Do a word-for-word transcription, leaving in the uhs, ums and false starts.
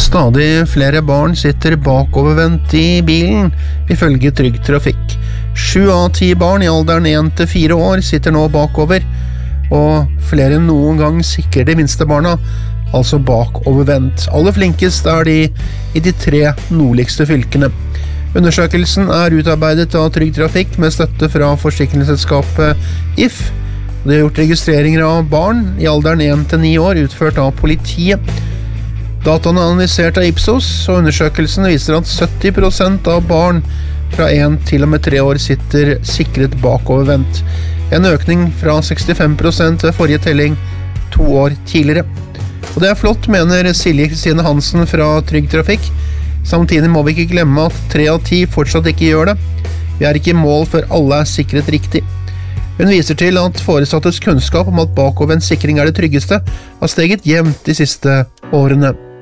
Stadig flere barn sitter bakovervendt i bilen, ifølge Trygg Trafikk. Sju av ti barn i alderen én til fire år sitter nå bakover, og flere enn noen gang sikrer de minste barna, altså bakovervendt. Aller flinkest er de i de tre nordligste fylkene. Undersøkelsen er utarbeidet av Trygg Trafikk med støtte fra forsikringsselskapet I F. Det er gjort registreringer av barn i alderen én til ni år utført av politiet. Dataene er analysert av Ipsos, og undersøkelsen viser at sytti prosent av barn fra én til og med tre år sitter sikret bakovervendt. En økning fra sekstifem prosent ved forrige telling to år tidligere. Og det er flott, mener Silje Kristine Hansen fra Trygg Trafikk. Samtidig må vi ikke glemme at tre av ti fortsatt ikke gjør det. Vi er ikke i mål før alle er sikret riktig. Hun viser til at foresattes kunnskap om at bakovervendt sikring er det tryggeste, har steget jevnt de siste årene.